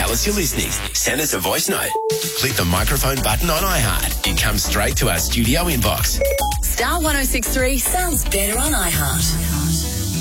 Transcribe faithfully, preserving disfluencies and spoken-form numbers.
tell us you're listening. Send us a voice note. Click the microphone button on iHeart. It comes straight to our studio inbox. Star one oh six three sounds better on iHeart.